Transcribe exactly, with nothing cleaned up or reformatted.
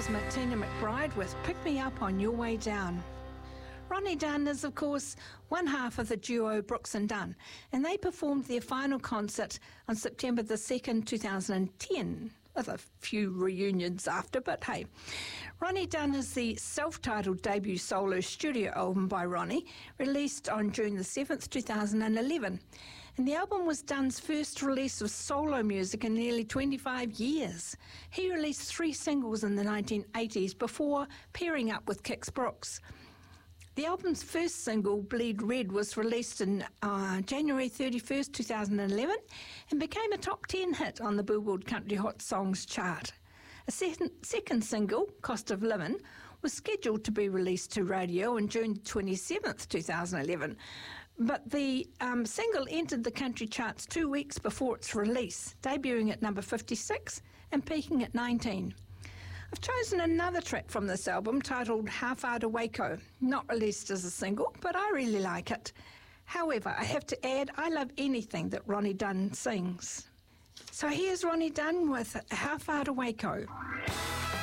Martina McBride with Pick Me Up on Your Way Down. Ronnie Dunn is, of course, one half of the duo Brooks and Dunn, and they performed their final concert on September the second, two thousand ten, with a few reunions after, but hey. Ronnie Dunn is the self-titled debut solo studio album by Ronnie, released on June the seventh, two thousand eleven. And the album was Dunn's first release of solo music in nearly twenty-five years. He released three singles in the nineteen eighties before pairing up with Kix Brooks. The album's first single, Bleed Red, was released on uh, January thirty-first, two thousand eleven and became a top ten hit on the Billboard Country Hot Songs chart. A second, second single, Cost of Living, was scheduled to be released to radio on June twenty-seventh, two thousand eleven, but the um, single entered the country charts two weeks before its release, debuting at number fifty-six and peaking at nineteen. I've chosen another track from this album titled How Far to Waco, not released as a single, but I really like it. However, I have to add, I love anything that Ronnie Dunn sings. So here's Ronnie Dunn with How Far to Waco.